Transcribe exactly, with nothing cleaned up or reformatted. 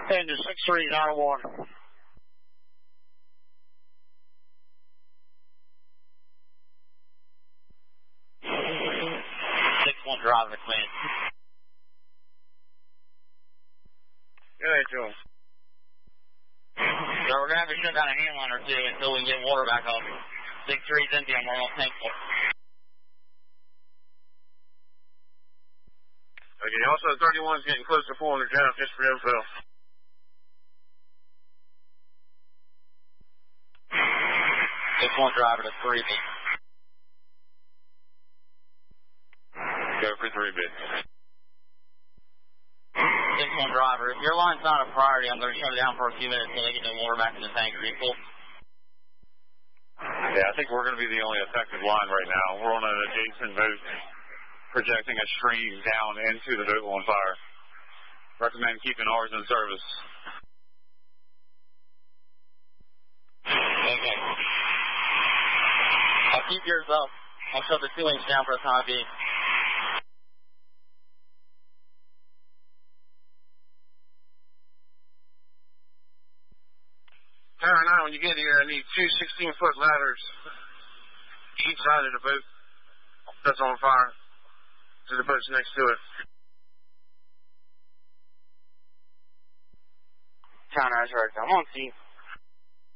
Engine six three nine one. six one driving the command. Go ahead, Joe. So we're going to have to shut down a handline or two until we can get water back up. six three is empty, I'm on tank full. Okay, also thirty-one is getting close to four hundred Jeff, just for info. six one driver to three B. Go for three B. six one driver, if your line's not a priority, I'm going to shut it down for a few minutes until they get the water back in the tank. Are you cool? Yeah, I think we're going to be the only effective line right now. We're on an adjacent boat, projecting a stream down into the boat on fire. Recommend keeping ours in service. Okay. I'll keep yours up. I'll shut the two inch down for the time being. Tower nine, when you get here, I need two sixteen-foot ladders each side of the boat that's on fire. So the boat's next to it. Tower nine's right. I'm on scene.